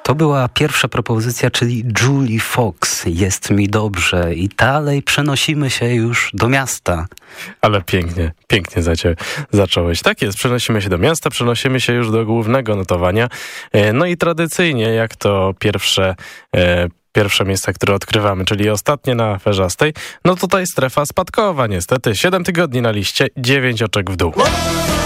To była pierwsza propozycja, czyli Julie Fox. Jest mi dobrze. I dalej przenosimy się już do miasta. Ale pięknie zacząłeś. Tak jest, przenosimy się do miasta, przenosimy się już do głównego notowania. No i tradycyjnie, jak to pierwsze miejsce, które odkrywamy, czyli ostatnie na Aferzastej, no tutaj strefa spadkowa niestety. 7 tygodni na liście, 9 oczek w dół.